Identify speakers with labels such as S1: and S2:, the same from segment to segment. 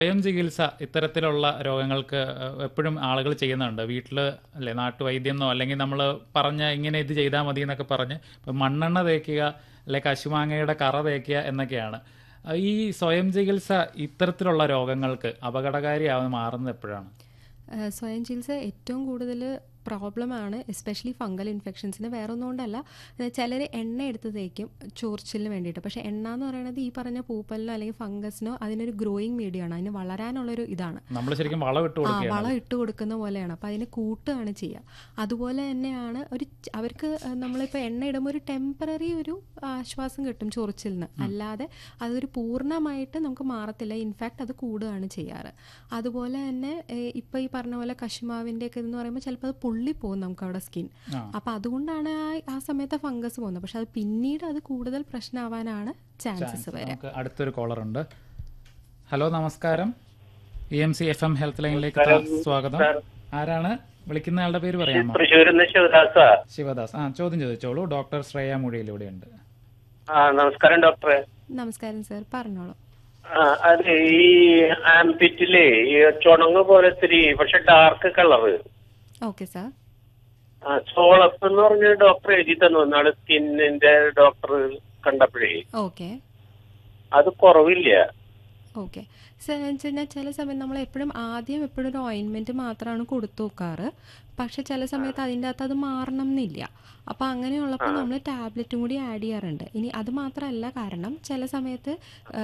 S1: സ്വയം ചികിത്സ ഇത്തരത്തിലുള്ള രോഗങ്ങൾക്ക് എപ്പോഴും ആളുകൾ ചെയ്യുന്നുണ്ട്. വീട്ടിൽ അല്ലെ നാട്ടുവൈദ്യം അല്ലെങ്കിൽ നമ്മൾ പറഞ്ഞ ഇങ്ങനെ ഇത് ചെയ്താൽ മതി എന്നൊക്കെ പറഞ്ഞ് ഇപ്പം മണ്ണെണ്ണ തേക്കുക അല്ലെ കശുമാങ്ങയുടെ കറ തേക്കുക എന്നൊക്കെയാണ്. ഈ സ്വയം ചികിത്സ ഇത്തരത്തിലുള്ള രോഗങ്ങൾക്ക് അപകടകാരിയാവുന്ന മാറുന്നത് എപ്പോഴാണ്?
S2: സ്വയം ചികിത്സ ഏറ്റവും കൂടുതൽ പ്രോബ്ലമാണ്, എസ്പെഷ്യലി ഫംഗൽ ഇൻഫെക്ഷൻസിന്. വേറെ ഒന്നുകൊണ്ടല്ല, ചിലർ എണ്ണ എടുത്ത് തേക്കും ചോർച്ചിലിന് വേണ്ടിയിട്ട്. പക്ഷേ എണ്ണ എന്ന് പറയുന്നത് ഈ പറഞ്ഞ പൂപ്പലിനോ അല്ലെങ്കിൽ ഫംഗസിനോ അതിനൊരു ഗ്രോയിങ് മീഡിയമാണ്, അതിന് വളരാനുള്ളൊരു ഇതാണ്.
S1: നമ്മൾ ശരിക്കും വളം
S2: ഇട്ട് കൊടുക്കുന്ന പോലെയാണ്. അപ്പോൾ അതിനെ കൂട്ടുകയാണ് ചെയ്യുക. അതുപോലെ തന്നെയാണ് അവർക്ക് നമ്മളിപ്പോൾ എണ്ണ ഇടുമ്പോൾ ഒരു ടെമ്പററി ഒരു ആശ്വാസം കിട്ടും ചൊറിച്ചിലിന്, അല്ലാതെ അതൊരു പൂർണ്ണമായിട്ട് നമുക്ക് മാറത്തില്ല. ഇൻഫാക്ട് അത് കൂടുകയാണ് ചെയ്യാറ്. അതുപോലെ തന്നെ ഇപ്പോൾ ഈ പറഞ്ഞ പോലെ കശുമാവിൻ്റെ ഒക്കെ എന്ന് പറയുമ്പോൾ ചിലപ്പോൾ അത് പൊള്ളിപ്പോകും നമുക്ക് അവിടെ സ്കിൻ. അപ്പോൾ അതുകൊണ്ടാണ് ആ സമയത്ത് ഫംഗസ് പോകുന്നത്. പക്ഷെ അത് പിന്നീട് അത് കൂടുതൽ പ്രശ്നമാവാനാണ് ചാൻസസ് വരെ.
S1: അടുത്തൊരു കോളർ ഉണ്ട്. ഹലോ, നമസ്കാരം. EMC FM ഹെൽത്ത് ലൈനിലേക്ക് സ്വാഗതം. ആരാണ് വിളിക്കുന്ന ആളുടെ പേര് പറയാമോ? ശിവദാസ്. ചോദ്യം ചോദിച്ചോളൂ. ഡോക്ടർ ശ്രേയ മൊഴിയിലൂടെ ഉണ്ട്.
S3: നമസ്കാരം ഡോക്ടറെ.
S2: നമസ്കാരം സർ, പറഞ്ഞോളൂ.
S3: അതെ, ഈ ആംപിറ്റിലെ ചുണങ്ങ് പോലത്തെ പക്ഷെ ഡാർക്ക് കളറ്.
S2: Okay sir.
S3: സോളപ്പ് എന്ന് പറഞ്ഞ ഡോക്ടർ എഴുതി തന്നു എന്നാണ് സ്കിന്നിന്റെ ഡോക്ടർ കണ്ടപ്പോഴേ.
S2: ഓക്കെ,
S3: അത് കുറവില്ല.
S2: ഓക്കെ സാർ, എന്ന് വെച്ച് കഴിഞ്ഞാൽ ചില സമയം നമ്മൾ ആദ്യം എപ്പോഴും ഒരു ഓയിൻമെൻറ്റ് മാത്രമാണ് കൊടുത്തു നോക്കാറ്. പക്ഷെ ചില സമയത്ത് അതിൻ്റെ അകത്ത് അത് മാറണം എന്നില്ല. അപ്പോൾ അങ്ങനെയുള്ളപ്പോൾ നമ്മൾ ടാബ്ലറ്റും കൂടി ആഡ് ചെയ്യാറുണ്ട്. ഇനി അത് മാത്രമല്ല, കാരണം ചില സമയത്ത്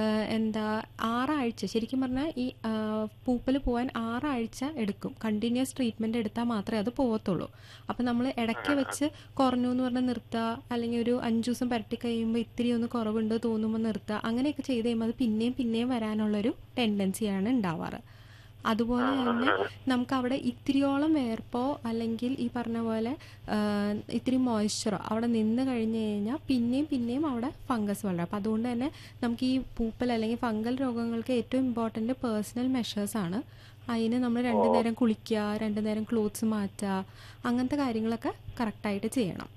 S2: 6 ആഴ്ച, ശരിക്കും പറഞ്ഞാൽ ഈ പൂപ്പൽ പോകാൻ 6 ആഴ്ച എടുക്കും. കണ്ടിന്യൂസ് ട്രീറ്റ്മെൻറ്റ് എടുത്താൽ മാത്രമേ അത് പോകത്തുള്ളൂ. അപ്പോൾ നമ്മൾ ഇടയ്ക്ക് വെച്ച് കുറഞ്ഞു എന്ന് പറഞ്ഞാൽ നിർത്തുക, അല്ലെങ്കിൽ ഒരു 5 ദിവസം പുരട്ടി കഴിയുമ്പോൾ ഇത്തിരി ഒന്ന് കുറവുണ്ട് തോന്നുമ്പോൾ നിർത്തുക, അങ്ങനെയൊക്കെ ചെയ്ത് കഴിയുമ്പോൾ അത് പിന്നെയും വരാനുള്ളൊരു ടെൻഡൻസിയാണ് ഉണ്ടാവാറ്. അതുപോലെ തന്നെ നമുക്ക് അവിടെ ഇത്തിരിയോളം വേർപ്പോ അല്ലെങ്കിൽ ഈ പറഞ്ഞ പോലെ ഇത്തിരി മോയ്സ്ചറോ അവിടെ നിന്ന് കഴിഞ്ഞ് കഴിഞ്ഞാൽ പിന്നെയും അവിടെ ഫംഗസ് വളരും. അപ്പോൾ അതുകൊണ്ട് തന്നെ നമുക്ക് ഈ പൂപ്പൽ അല്ലെങ്കിൽ ഫംഗൽ രോഗങ്ങൾക്ക് ഏറ്റവും ഇമ്പോർട്ടൻ്റ് പേഴ്സണൽ മെഷേഴ്സാണ്. അതിന് നമ്മൾ 2 നേരം കുളിക്കുക, 2 നേരം ക്ലോത്ത്സ് മാറ്റുക, അങ്ങനത്തെ കാര്യങ്ങളൊക്കെ കറക്റ്റായിട്ട് ചെയ്യണം.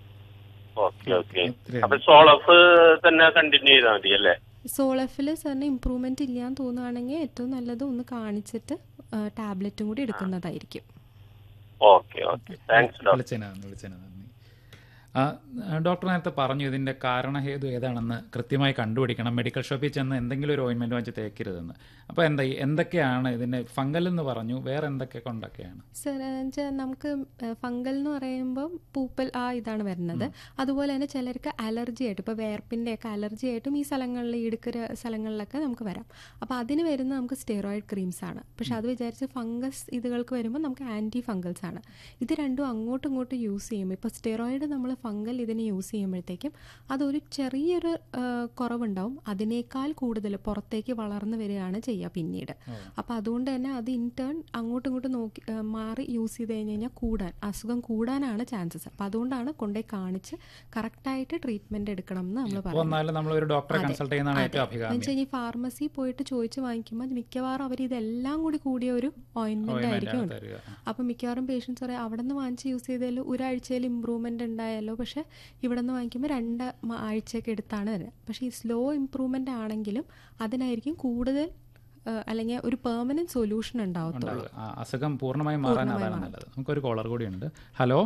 S2: സോളഫിൽ സാറിന് ഇമ്പ്രൂവ്മെന്റ് ഇല്ലാന്ന് തോന്നുകയാണെങ്കിൽ ഏറ്റവും നല്ലത് ഒന്ന് കാണിച്ചിട്ട് ടാബ്ലറ്റും കൂടി എടുക്കുന്നതായിരിക്കും.
S1: ഡോക്ടർ നേരത്തെ പറഞ്ഞു ഇതിന്റെ കാരണഹേതു ഏതാണെന്ന് കൃത്യമായി കണ്ടുപിടിക്കണം, മെഡിക്കൽ ഷോപ്പിൽ ചെന്ന് എന്തെങ്കിലും ഒരു ഓയിൻമെന്റ് വാങ്ങിച്ച് തേക്കരുതെന്ന്. അപ്പോൾ എന്തൊക്കെയാണ് ഇതിന്റെ ഫംഗൽ എന്ന് പറഞ്ഞു, വേറെ എന്തൊക്കെ കൊണ്ടൊക്കെയാണ്?
S2: സർ, നമുക്ക് ഫംഗൽ എന്ന് പറയുമ്പോൾ പൂപ്പൽ ഇതാണ് വരുന്നത്. അതുപോലെ തന്നെ ചിലർക്ക് അലർജി ആയിട്ട്, ഇപ്പോൾ വേർപ്പിൻ്റെ ഒക്കെ അലർജി ആയിട്ടും ഈ സ്ഥലങ്ങളിൽ ഇടുക്കര സ്ഥലങ്ങളിലൊക്കെ നമുക്ക് വരാം. അപ്പോൾ അതിന് വരുന്ന നമുക്ക് സ്റ്റെറോയിഡ് ക്രീംസ് ആണ്. പക്ഷെ അത് വിചാരിച്ച് ഫംഗസ് ഇതുകൾക്ക് വരുമ്പോൾ നമുക്ക് ആൻറ്റി ഫംഗൽസ് ആണ്. ഇത് രണ്ടും അങ്ങോട്ടും ഇങ്ങോട്ടും യൂസ് ചെയ്യുമ്പോൾ, ഇപ്പോൾ സ്റ്റെറോയിഡ് നമ്മൾ ഫംഗൽ ഇതിനെ യൂസ് ചെയ്യുമ്പോഴത്തേക്കും അതൊരു ചെറിയൊരു കുറവുണ്ടാവും, അതിനേക്കാൾ കൂടുതൽ പുറത്തേക്ക് വളർന്നു വരികയാണ് ചെയ്യുക പിന്നീട്. അപ്പോൾ അതുകൊണ്ട് തന്നെ അത് ഇൻടേൺ അങ്ങോട്ടും ഇങ്ങോട്ടും മാറി യൂസ് ചെയ്ത് കഴിഞ്ഞാൽ അസുഖം കൂടാനാണ് ചാൻസസ്. അപ്പം അതുകൊണ്ടാണ് കൊണ്ടുപോയി കാണിച്ച് കറക്റ്റായിട്ട് ട്രീറ്റ്മെന്റ് എടുക്കണം എന്ന് നമ്മൾ പറയുന്നത്. ഈ ഫാർമസി പോയിട്ട് ചോദിച്ച് വാങ്ങിക്കുമ്പോൾ മിക്കവാറും അവർ ഇതെല്ലാം കൂടിയ ഒരു ഓയിൻമെന്റ് ആയിരിക്കും. അപ്പം മിക്കവാറും പേഷ്യൻസ് പറയാം അവിടെ നിന്ന് വാങ്ങിച്ച് യൂസ് ചെയ്താൽ ഒരാഴ്ചയിൽ ഇമ്പ്രൂവ്മെന്റ് ഉണ്ടായാലോ, പക്ഷെ ഇവിടെ നിന്ന് വാങ്ങിക്കുമ്പോൾ 2 ആഴ്ചയൊക്കെ എടുത്താണ് തരുന്നത്. പക്ഷേ ഈ സ്ലോ ഇമ്പ്രൂവ്മെന്റ് ആണെങ്കിലും അതിനായിരിക്കും കൂടുതൽ അല്ലെങ്കിൽ ഒരു പെർമനന്റ് സൊല്യൂഷൻ ഉണ്ടാവത്തുള്ളൂ.
S1: അസുഖം പൂർണ്ണമായും മാറാൻ അതാണ് നല്ലത്. നമുക്കൊരു കോളർ കൂടി ഉണ്ട്. ഹലോ.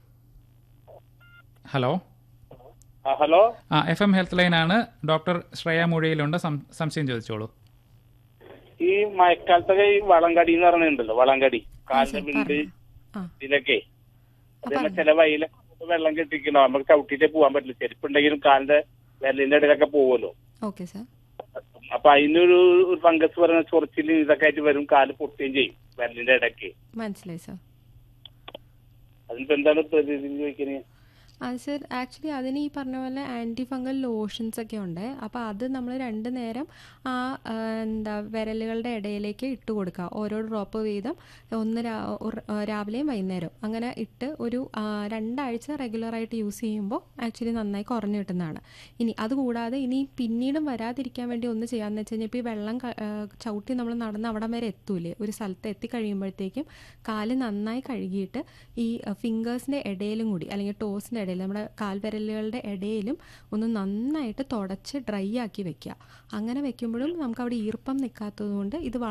S1: FM ഹെൽത്ത് ലൈൻ ആണ്. ഡോക്ടർ ശ്രേയ മൊഴിയിലുണ്ട്. സംശയം ചോദിച്ചോളൂ.
S3: ഈ മഴക്കാലത്തൊക്കെ ഈ വളംകടി എന്ന് പറഞ്ഞിട്ടുണ്ടല്ലോ, വളംകടി കാലിന്റെ വിണ്ട് ഇതിലൊക്കെ അതേപോലെ ചില വയല വെള്ളം കെട്ടിക്കണോ, നമുക്ക് ചവിട്ടിട്ടേ പോകാൻ പറ്റില്ല. ചെരുപ്പുണ്ടെങ്കിലും കാലിന്റെ വിരലിന്റെ ഇടയിലൊക്കെ പോകുമല്ലോ. അപ്പൊ അതിനൊരു ഫംഗസ് പറയുന്ന ചൊറിച്ചില് ഇതൊക്കെ ആയിട്ട് വരും, കാല് പൊട്ടുകയും ചെയ്യും വിരലിന്റെ ഇടയ്ക്ക്.
S2: മനസ്സിലായി സാർ.
S3: അതിനിപ്പോ എന്താണ് പ്രതിവിധി ചോദിക്കുന്നത്?
S2: സർ, ആക്ച്വലി അതിന് ഈ പറഞ്ഞ പോലെ ആൻറ്റി ഫംഗൽ ലോഷൻസ് ഒക്കെ ഉണ്ട്. അപ്പോൾ അത് നമ്മൾ 2 നേരം വിരലുകളുടെ ഇടയിലേക്ക് ഇട്ട് കൊടുക്കുക. ഓരോ ഡ്രോപ്പ് വീതം, ഒന്ന് രാവിലെയും വൈകുന്നേരവും അങ്ങനെ ഇട്ട് ഒരു 2 ആഴ്ച റെഗുലറായിട്ട് യൂസ് ചെയ്യുമ്പോൾ ആക്ച്വലി നന്നായി കുറഞ്ഞു കിട്ടുന്നതാണ്. ഇനി അതുകൂടാതെ ഇനി പിന്നീടും വരാതിരിക്കാൻ വേണ്ടി ഒന്ന് ചെയ്യാമെന്ന് വെച്ച് കഴിഞ്ഞാൽ, ഇപ്പോൾ ഈ വെള്ളം ചവിട്ടി നമ്മൾ നടന്ന് അവിടം വരെ എത്തൂലേ, ഒരു സ്ഥലത്ത് എത്തിക്കഴിയുമ്പോഴത്തേക്കും കാല് നന്നായി കഴുകിയിട്ട് ഈ ഫിംഗേഴ്സിൻ്റെ ഇടയിലും കൂടി അല്ലെങ്കിൽ ടോസിൻ്റെ ഇടയിൽ വിരൽ നമ്മുടെ കാൽവിരലുകളുടെ ഇടയിലും ഒന്ന് നന്നായിട്ട് തുടച്ച് ഡ്രൈ ആക്കി വെക്കുക. അങ്ങനെ വെക്കുമ്പോഴും നമുക്ക് അവിടെ ഈർപ്പം നിൽക്കാത്തത് കൊണ്ട് ഇത്